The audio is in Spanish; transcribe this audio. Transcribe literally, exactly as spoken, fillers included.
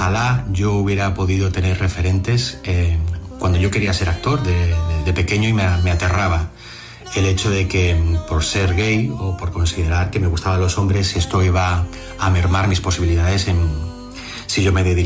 ojalá yo hubiera podido tener referentes eh, cuando yo quería ser actor de, de, de pequeño y me, me aterraba el hecho de que por ser gay o por considerar que me gustaban los hombres esto iba a mermar mis posibilidades en, si yo me dedico